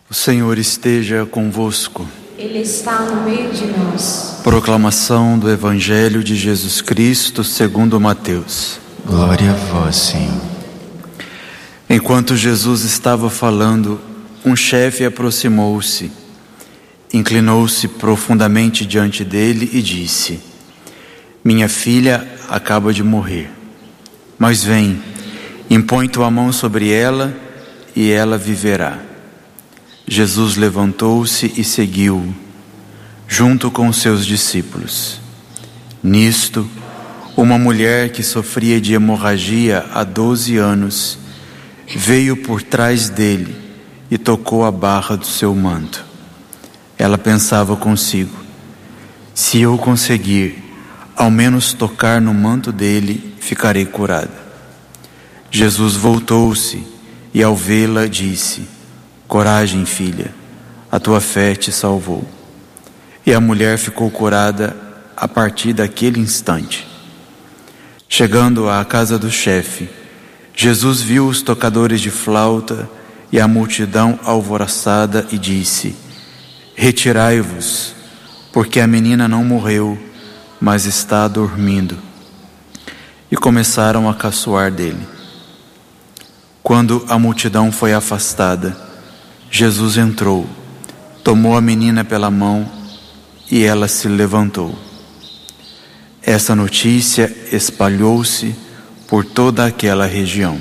O Senhor esteja convosco. Ele está no meio de nós. Proclamação do Evangelho de Jesus Cristo segundo Mateus. Glória a vós, Senhor. Enquanto Jesus estava falando, um chefe aproximou-se, inclinou-se profundamente diante dele e disse: Minha filha acaba de morrer, mas vem, impõe tua mão sobre ela e ela viverá. Jesus levantou-se e seguiu-o, junto com seus discípulos. Nisto, uma mulher que sofria de hemorragia há 12 anos, veio por trás dele e tocou a barra do seu manto. Ela pensava consigo: se eu conseguir ao menos tocar no manto dele, ficarei curada. Jesus voltou-se e, ao vê-la, disse: Coragem, filha, a tua fé te salvou. E a mulher ficou curada a partir daquele instante. Chegando à casa do chefe, Jesus viu os tocadores de flauta e a multidão alvoroçada e disse: Retirai-vos, porque a menina não morreu, mas está dormindo. E começaram a caçoar dele. Quando a multidão foi afastada, Jesus entrou, tomou a menina pela mão e ela se levantou. Essa notícia espalhou-se por toda aquela região.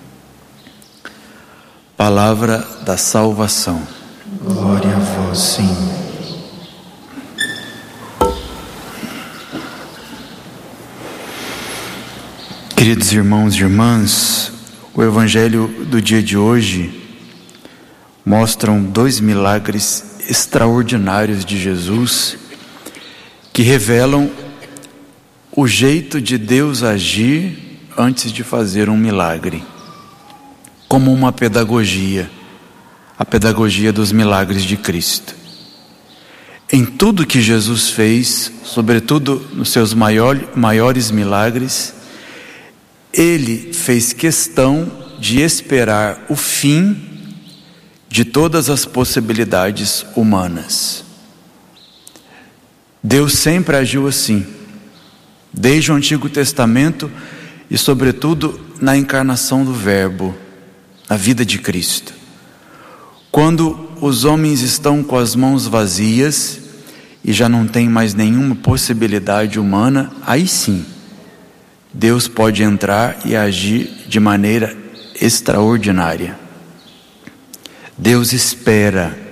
Palavra da salvação. Glória a vós, Senhor. Queridos irmãos e irmãs, o Evangelho do dia de hoje mostram 2 milagres extraordinários de Jesus que revelam o jeito de Deus agir antes de fazer um milagre, como uma pedagogia, a pedagogia dos milagres de Cristo. Em tudo que Jesus fez, sobretudo nos seus maiores milagres, ele fez questão de esperar o fim de todas as possibilidades humanas. Deus sempre agiu assim, desde o Antigo Testamento e sobretudo na encarnação do Verbo, na vida de Cristo. Quando os homens estão com as mãos vazias e já não tem mais nenhuma possibilidade humana, aí sim, Deus pode entrar e agir de maneira extraordinária. Deus espera